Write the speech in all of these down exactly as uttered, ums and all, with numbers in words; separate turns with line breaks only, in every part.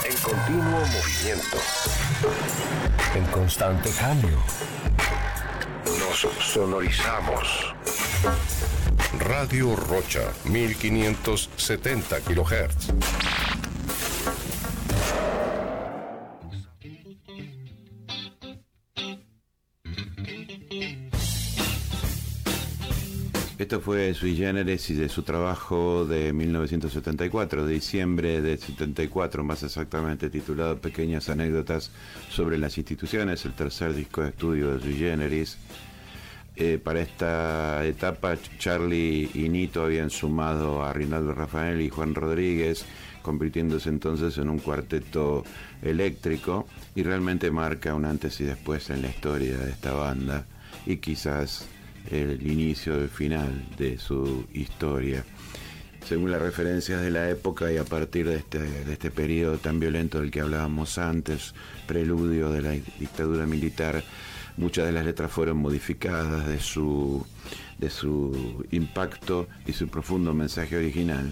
En continuo movimiento. En constante cambio. Nos sonorizamos. Radio Rocha, mil quinientos setenta kilohertz.
Esto fue Sui Generis y de su trabajo de mil novecientos setenta y cuatro, de diciembre de setenta y cuatro, más exactamente, titulado Pequeñas anécdotas sobre las instituciones, el tercer disco de estudio de Sui Generis. Eh, para esta etapa, Charly y Nito habían sumado a Rinaldo Rafael y Juan Rodríguez, convirtiéndose entonces en un cuarteto eléctrico, y realmente marca un antes y después en la historia de esta banda, y quizás el inicio del final de su historia. Según las referencias de la época y a partir de este, de este periodo tan violento del que hablábamos antes, preludio de la dictadura militar, muchas de las letras fueron modificadas de su, de su impacto y su profundo mensaje original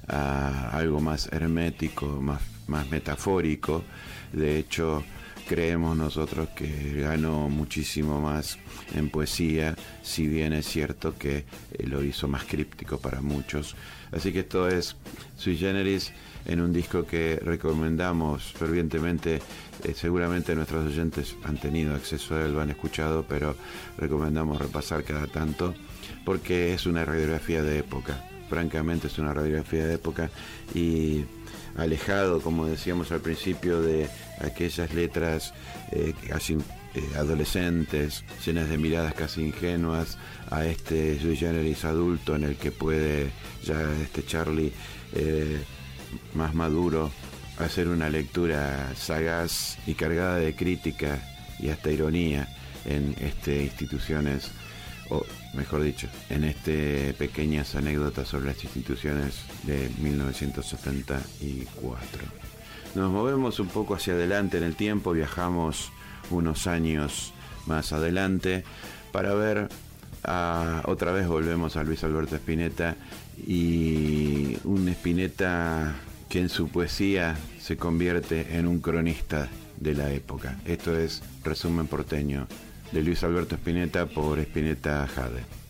a algo más hermético, más, más metafórico. De hecho, creemos nosotros que ganó muchísimo más en poesía, si bien es cierto que eh, lo hizo más críptico para muchos. Así que esto es Sui Generis en un disco que recomendamos fervientemente. Eh, seguramente nuestros oyentes han tenido acceso a él, lo han escuchado, pero recomendamos repasar cada tanto porque es una radiografía de época. Francamente es una radiografía de época y alejado, como decíamos al principio, de aquellas letras eh, casi eh, adolescentes, llenas de miradas casi ingenuas, a este Sui Generis adulto en el que puede ya este Charly eh, más maduro hacer una lectura sagaz y cargada de crítica y hasta ironía en este instituciones, o mejor dicho, en este pequeñas anécdotas sobre las instituciones de mil novecientos setenta y cuatro. Nos movemos un poco hacia adelante en el tiempo, viajamos unos años más adelante para ver, a, otra vez volvemos a Luis Alberto Spinetta, y un Spinetta que en su poesía se convierte en un cronista de la época. Esto es Resumen Porteño, de Luis Alberto Spinetta por Spinetta Jade.